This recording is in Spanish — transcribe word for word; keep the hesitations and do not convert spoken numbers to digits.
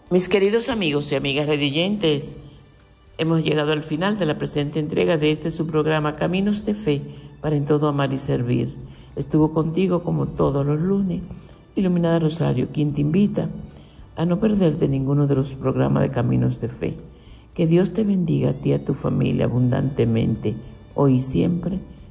Mis queridos amigos y amigas rediyentes, hemos llegado al final de la presente entrega de este su programa Caminos de Fe para en todo amar y servir. Estuvo contigo como todos los lunes, Iluminada Rosario, quien te invita a no perderte ninguno de los programas de Caminos de Fe. Que Dios te bendiga a ti y a tu familia abundantemente, hoy y siempre,